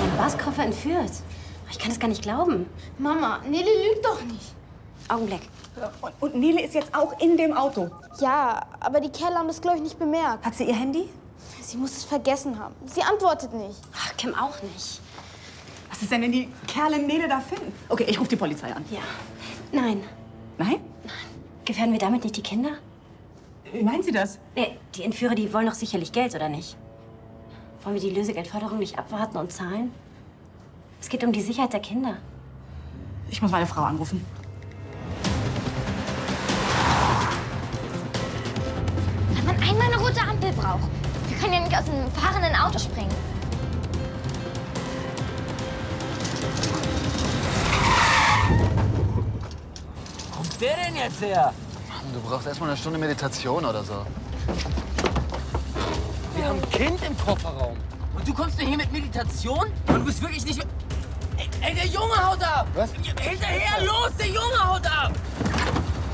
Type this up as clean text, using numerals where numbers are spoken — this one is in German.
Bars Koffer entführt. Ich kann das gar nicht glauben. Mama, Nele lügt doch nicht. Augenblick. Und Nele ist jetzt auch in dem Auto. Ja, aber die Kerle haben das, glaube ich, nicht bemerkt. Hat sie ihr Handy? Sie muss es vergessen haben. Sie antwortet nicht. Ach, Kim auch nicht. Was ist denn, wenn die Kerle Nele da finden? Okay, ich rufe die Polizei an. Ja. Nein. Nein? Gefährden wir damit nicht die Kinder? Wie meinen Sie das? Nee, die Entführer, die wollen doch sicherlich Geld, oder nicht? Wollen wir die Lösegeldforderung nicht abwarten und zahlen? Es geht um die Sicherheit der Kinder. Ich muss meine Frau anrufen. Wenn man einmal eine rote Ampel braucht. Wir können ja nicht aus dem fahrenden Auto springen. Wo kommt der denn jetzt her? Mann, du brauchst erst mal eine Stunde Meditation oder so. Wir haben ein Kind im Kofferraum. Und du kommst mir hier mit Meditation? Und du bist wirklich nicht mehr... Ey, der Junge haut ab! Was? Hinterher, los!